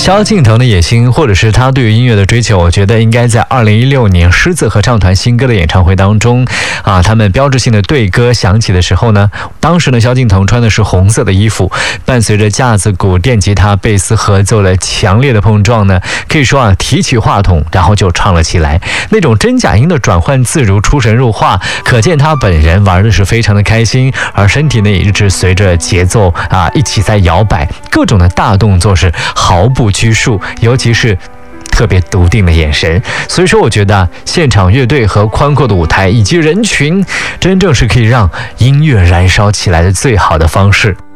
萧敬腾的野心，或者是他对于音乐的追求，我觉得应该在2016年狮子合唱团新歌的演唱会当中他们标志性的对歌响起的时候呢，当时呢萧敬腾穿的是红色的衣服，伴随着架子鼓、电吉他、贝斯合奏的强烈的碰撞呢，可以说提起话筒然后就唱了起来，那种真假音的转换自如、出神入化，可见他本人玩的是非常的开心，而身体呢也一直随着节奏一起在摇摆，各种的大动作是毫不拘束，尤其是特别笃定的眼神。所以说我觉得现场乐队和宽阔的舞台以及人群，真正是可以让音乐燃烧起来的最好的方式。